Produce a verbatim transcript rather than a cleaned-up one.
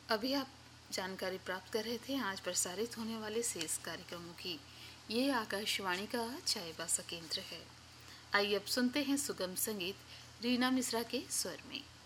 अभी आप जानकारी प्राप्त कर रहे थे आज प्रसारित होने वाले शेष कार्यक्रमों की। ये आकाशवाणी का चाईबासा केंद्र है। आइए अब सुनते हैं सुगम संगीत रीना मिश्रा के स्वर में।